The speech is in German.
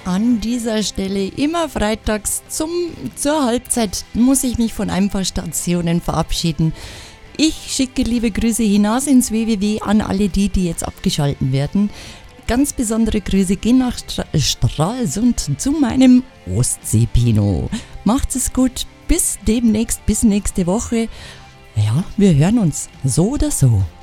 an dieser Stelle immer freitags zur Halbzeit muss ich mich von ein paar Stationen verabschieden. Ich schicke liebe Grüße hinaus ins WWW an alle die jetzt abgeschalten werden. Ganz besondere Grüße gehen nach Stralsund zu meinem Ostsee-Pino. Macht's es gut, bis demnächst, bis nächste Woche. Ja, wir hören uns so oder so.